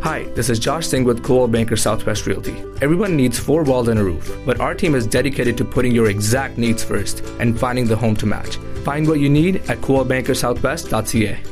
Hi, this is Josh Singh with Coldwell Banker Southwest Realty. Everyone needs 4 walls and a roof, but our team is dedicated to putting your exact needs first and finding the home to match. Find what you need at coldwellbankersouthwest.ca.